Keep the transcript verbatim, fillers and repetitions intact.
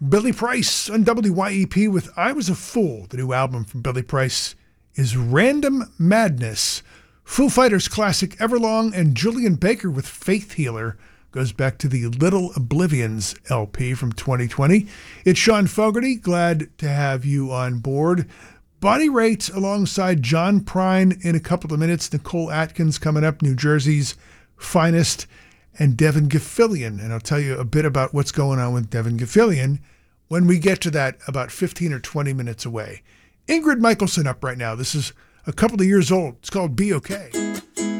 Billy Price on W Y E P with I Was a Fool. The new album from Billy Price is Random Madness. Foo Fighters classic Everlong and Julian Baker with Faith Healer goes back to the Little Oblivions L P from twenty twenty. It's Sean Fogarty. Glad to have you on board. Bonnie Raitt alongside John Prine in a couple of minutes. Nicole Atkins coming up, New Jersey's finest, and Devin Gilfillian. And I'll tell you a bit about what's going on with Devin Gilfillian when we get to that about fifteen or twenty minutes away. Ingrid Michaelson up right now. This is a couple of years old. It's called Be Okay.